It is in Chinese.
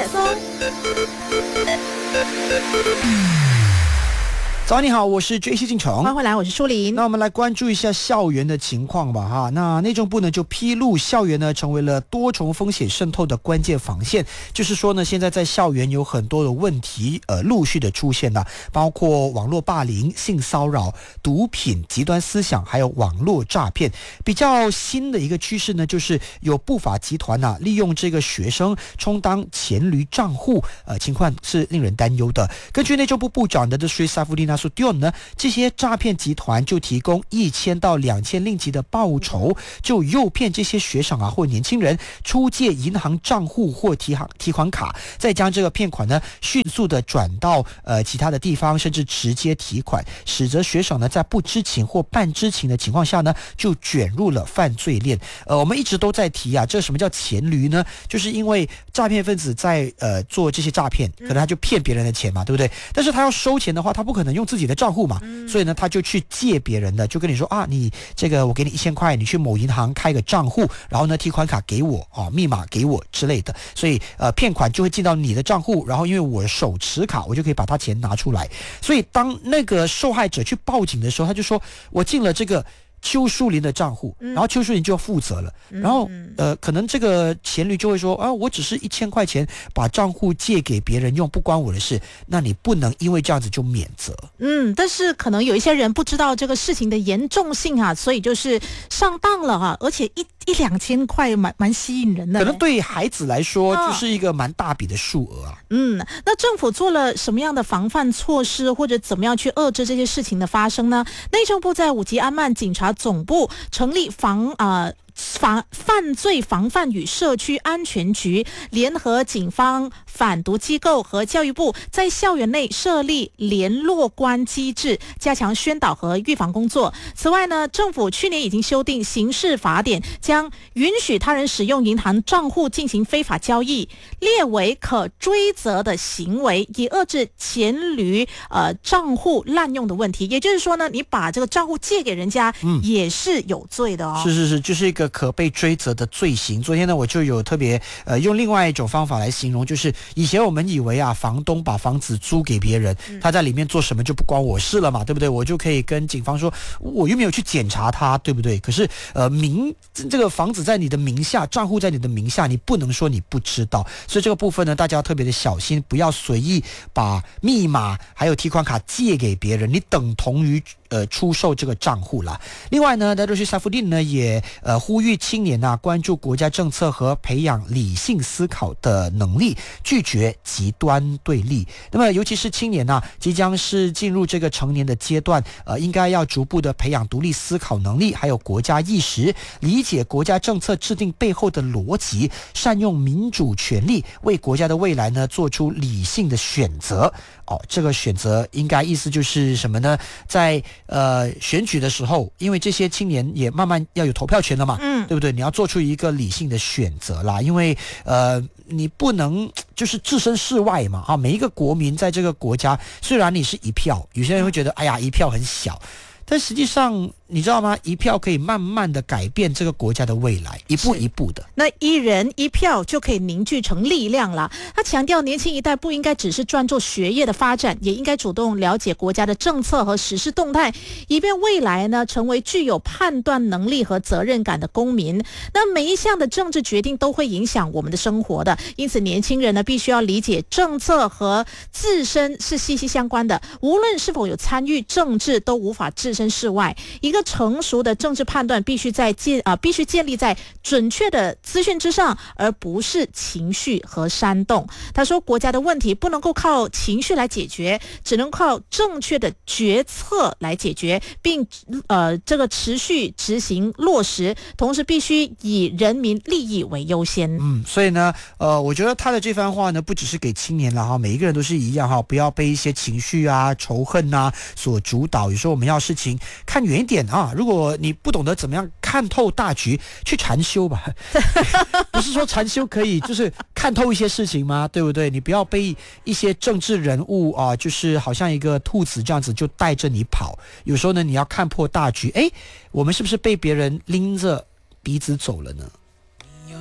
松。 早上你好，我是 JC 进城， 欢迎回来，我是舒琳。 那我们来关注一下校园的情况吧哈。那内政部呢就披露，校园呢成为了多重风险渗透的关键防线，就是说呢，现在在校园有很多的问题陆续的出现了，包括网络霸凌、性骚扰、毒品、极端思想，还有网络诈骗。比较新的一个趋势呢，就是有不法集团利用这个学生充当钱驴账户，情况是令人担忧的。根据内政部部长的Sri Saifuddin Nasution呢，这些诈骗集团就提供1000到2000令吉的报酬，就诱骗这些学生或年轻人出借银行账户或提款卡，再将这个骗款呢迅速的转到其他的地方，甚至直接提款，使得学生呢在不知情或半知情的情况下呢就卷入了犯罪链。我们一直都在提这什么叫钱驴呢？就是因为诈骗分子在做这些诈骗，可能他就骗别人的钱嘛，对不对？但是他要收钱的话，他不可能用自己的账户嘛，所以呢他就去借别人的，就跟你说你这个我给你1000块，你去某银行开个账户，然后呢提款卡给我密码给我之类的，所以骗款就会进到你的账户，然后因为我手持卡，我就可以把他钱拿出来。所以当那个受害者去报警的时候，他就说我进了这个邱淑玲的账户，然后邱淑玲就要负责了，然后可能这个钱驴就会说我只是1000块钱把账户借给别人用，不关我的事，那你不能因为这样子就免责。 但是可能有一些人不知道这个事情的严重性所以就是上当了而且一两千块蛮吸引人的， 可能对孩子来说就是一个蛮大笔的数额那政府做了什么样的防范措施，或者怎么样去遏制这些事情的发生呢？内政部在五级安曼警察总部成立犯罪防范与社区安全局，联合警方、反毒机构和教育部，在校园内设立联络官机制，加强宣导和预防工作。此外呢，政府去年已经修订刑事法典，将允许他人使用银行账户进行非法交易列为可追责的行为，以遏制钱驴账户滥用的问题。也就是说呢，你把这个账户借给人家也是有罪的是，就是一个可被追责的罪行。昨天呢，我就有特别用另外一种方法来形容，就是以前我们以为房东把房子租给别人，他在里面做什么就不关我事了嘛，对不对？我就可以跟警方说，我又没有去检查他，对不对？可是这个房子在你的名下，账户在你的名下，你不能说你不知道。所以这个部分呢，大家要特别的小心，不要随意把密码还有提款卡借给别人，你等同于出售这个账户啦。另外呢，Sri Saifuddin呢也呼吁青年关注国家政策和培养理性思考的能力，拒绝极端对立。那么尤其是青年即将是进入这个成年的阶段，应该要逐步的培养独立思考能力，还有国家意识，理解国家政策制定背后的逻辑，善用民主权利，为国家的未来呢做出理性的选择。这个选择应该意思就是什么呢？在选举的时候，因为这些青年也慢慢要有投票权了嘛，对不对？你要做出一个理性的选择啦，因为你不能就是置身事外嘛每一个国民在这个国家，虽然你是一票，有些人会觉得一票很小，但实际上你知道吗？一票可以慢慢的改变这个国家的未来，一步一步的。 那一人一票就可以凝聚成力量了。他强调，年轻一代不应该只是专注学业的发展，也应该主动了解国家的政策和时事动态，以便未来呢成为具有判断能力和责任感的公民。那每一项的政治决定都会影响我们的生活的，因此年轻人呢必须要理解政策和自身是息息相关的，无论是否有参与政治，都无法置身事外。一个成熟的政治判断必须建立在准确的资讯之上，而不是情绪和煽动。他说，国家的问题不能够靠情绪来解决，只能靠正确的决策来解决，并这个持续执行落实，同时必须以人民利益为优先。 所以呢我觉得他的这番话呢，不只是给青年了每一个人都是一样不要被一些情绪仇恨所主导。有时候我们要事情看远一点如果你不懂得怎么样看透大局，去禅修吧不是说禅修可以就是看透一些事情吗？对不对？你不要被一些政治人物就是好像一个兔子这样子就带着你跑。有时候呢，你要看破大局，我们是不是被别人拎着鼻子走了呢？